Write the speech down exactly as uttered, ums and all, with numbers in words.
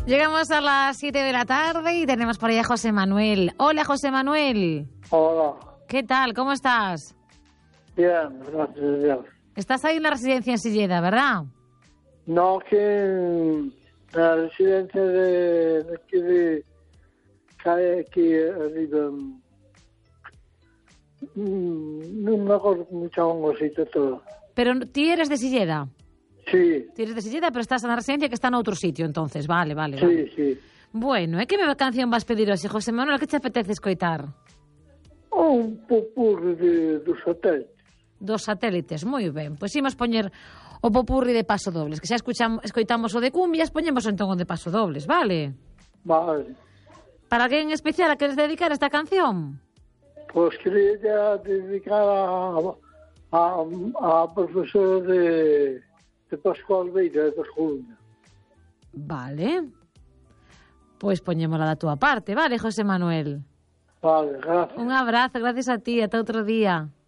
Llegamos a las siete de la tarde y tenemos por ahí a José Manuel. Hola, José Manuel. Hola. ¿Qué tal? ¿Cómo estás? Bien, gracias a Dios. Estás ahí en la residencia en Silleda, ¿verdad? No, que en la residencia de, de aquí de cae aquí arriba. mm, No me acuerdo mucho hongosito todo. Pero tú eres de Silleda. Sí, Tú eres de Silleda, pero estás en la residencia que está en otro sitio, entonces. Vale, vale, sí, vale. sí. Bueno, ¿eh? ¿Qué canción vas pedir hoxe, José Manuel? Que te apetece escoitar? Un popurri de, dos satélites. Dos satélites, moi ben. Pois imos poñer o popurri de paso dobles, que xa escuchamos, escoitamos o de cumbias, poñemos entón o de paso dobles, vale? Vale. Para alguén en especial a queres dedicar esta canción? Pues quería ya dedicar a, a, a profesora de, de Pascual Beira, de Julio. Vale. Pois poñémola da túa parte, vale, José Manuel? Vale, gracias. Un abrazo, gracias a ti, ata outro día.